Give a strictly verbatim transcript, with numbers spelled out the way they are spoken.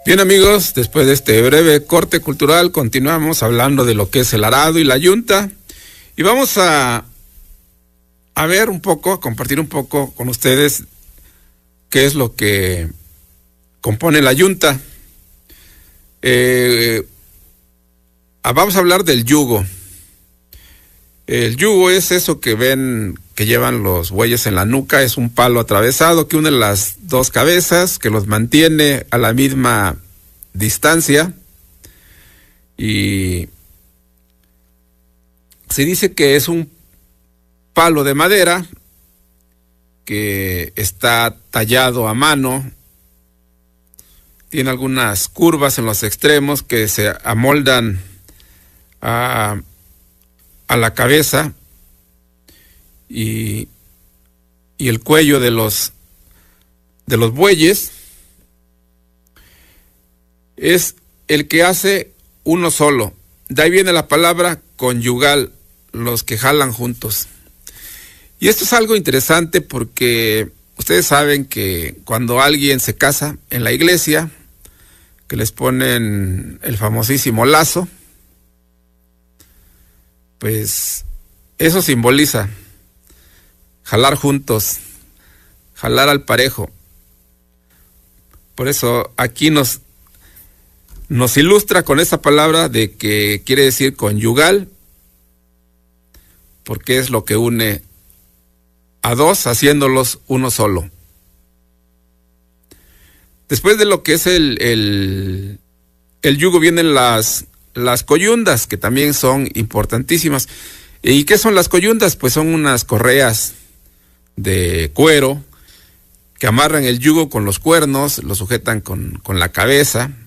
Bien, amigos, después de este breve corte cultural, continuamos hablando de lo que es el arado y la yunta. Y vamos a, a ver un poco, a compartir un poco con ustedes qué es lo que compone la yunta. Eh, vamos a hablar del yugo. El yugo es eso que ven que llevan los bueyes en la nuca, es un palo atravesado que une las dos cabezas, que los mantiene a la misma distancia, y se dice que es un palo de madera que está tallado a mano, tiene algunas curvas en los extremos que se amoldan a a la cabeza y, y el cuello de los de los bueyes. Es el que hace uno solo. De ahí viene la palabra conyugal, los que jalan juntos. Y esto es algo interesante porque ustedes saben que cuando alguien se casa en la iglesia, que les ponen el famosísimo lazo, pues eso simboliza jalar juntos, jalar al parejo. Por eso aquí nos, nos ilustra con esa palabra de que quiere decir conyugal, porque es lo que une a dos, haciéndolos uno solo. Después de lo que es el, el, el yugo vienen las Las coyundas, que también son importantísimas. ¿Y qué son las coyundas? Pues son unas correas de cuero que amarran el yugo con los cuernos, lo sujetan con, con la cabeza,